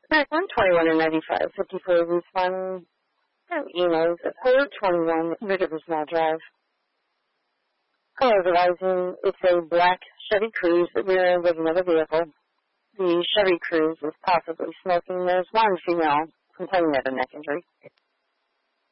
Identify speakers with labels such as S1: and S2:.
S1: Back 121 and 95, 54 Route 1, emails at 421 Riversmall Drive. Hello, advising it's a black Chevy Cruze that we're in with another vehicle. The Chevy Cruze is possibly smoking. There's one female complaining of a neck injury.